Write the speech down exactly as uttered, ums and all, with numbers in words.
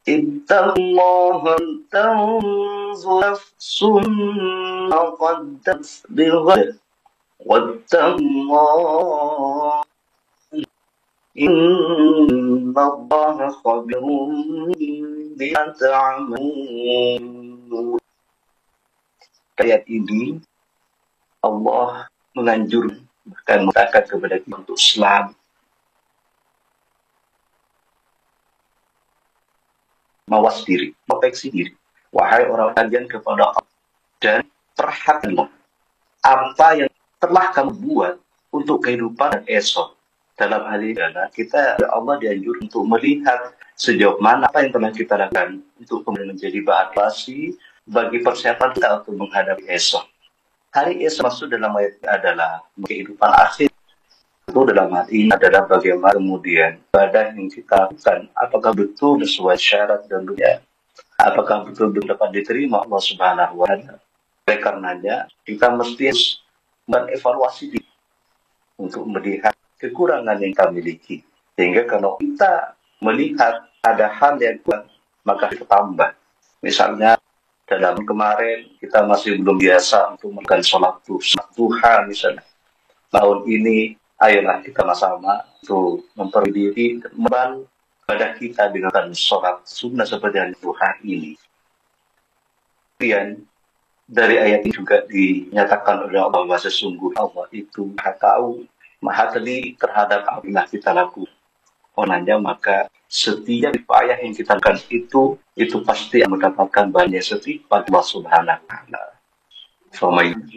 ittaqullaha tanzur nafsum ma qaddamat lighad wattaqullaha innallaha khabirun bima ta'malun. Ayat ini Allah menganjurkan, bahkan mengatakan kepada kita untuk selalu mawas diri, introspeksi diri. Wahai orang kalian kepada Allah, dan perhatikanlah apa yang telah kamu buat untuk kehidupan esok. Dalam hal ini kita, Allah dianjur untuk melihat sejauh mana apa yang telah kita lakukan untuk kemudian menjadi bahan evaluasi bagi persiapan kita untuk menghadapi esok. Hari esok maksud dalam ayat adalah kehidupan akhir. Itu dalam hal ini adalah bagaimana kemudian ibadah yang kita lakukan, apakah betul sesuai syarat dan dunia, apakah betul-betul dapat diterima Allah Subhanahu wa Ta'ala. Oleh karenanya kita mesti mengevaluasi diri untuk melihat kekurangan yang kita miliki, sehingga kalau kita melihat ada hal yang kurang maka kita tambah. Misalnya dalam kemarin kita masih belum biasa untuk melakukan sholat duha misalnya. Tahun ini ayolah kita sama-sama untuk memperbaiki diri dan membantu ibadah kita dengan sholat sunnah seperti yang duha ini. Kemudian dari ayat ini juga dinyatakan oleh Allah bahwa sesungguhnya Allah itu maha tahu, maha teliti terhadap apa yang kita lakukan. Onanya maka setiap upaya yang kita lakukan itu itu pasti mendapatkan banyak setiap Allah Subhanahu wa Ta'ala.